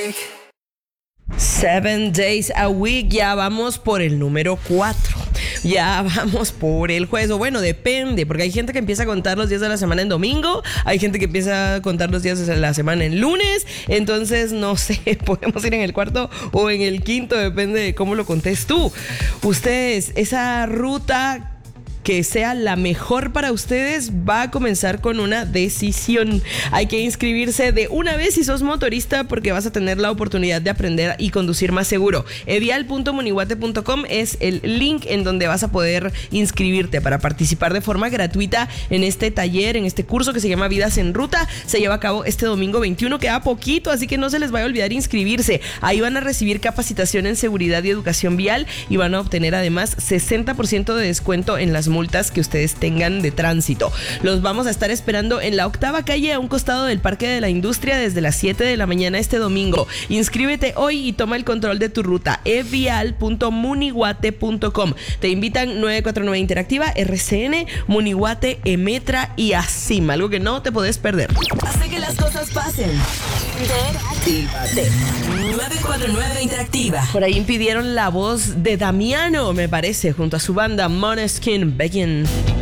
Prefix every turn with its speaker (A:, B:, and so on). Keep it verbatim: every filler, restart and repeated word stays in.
A: week.
B: Seven Days a Week, ya vamos por el número cuatro. Ya vamos por el jueves, o bueno, depende, porque hay gente que empieza a contar los días de la semana en domingo, hay gente que empieza a contar los días de la semana en lunes, entonces no sé, podemos ir en el cuarto o en el quinto, depende de cómo lo contés tú. Ustedes, esa ruta que sea la mejor para ustedes va a comenzar con una decisión. Hay que inscribirse de una vez si sos motorista, porque vas a tener la oportunidad de aprender y conducir más seguro. evial punto munihuate punto com es el link en donde vas a poder inscribirte para participar de forma gratuita en este taller, en este curso que se llama Vidas en Ruta. Se lleva a cabo este domingo veintiuno, queda poquito, así que no se les vaya a olvidar inscribirse. Ahí van a recibir capacitación en seguridad y educación vial y van a obtener además sesenta por ciento de descuento en las multas que ustedes tengan de tránsito. Los vamos a estar esperando en la octava calle, a un costado del Parque de la Industria, desde las siete de la mañana este domingo. Inscríbete hoy y toma el control de tu ruta. evial punto munihuate punto com. Te invitan nueve cuatro nueve Interactiva, R C N, Munihuate, Emetra y ASIM, algo que no te podés perder.
A: Hace que las cosas pasen. Interactívate. nueve cuatro nueve Interactiva.
B: Por ahí pidieron la voz de Damiano, me parece, junto a su banda Måneskin, Begin.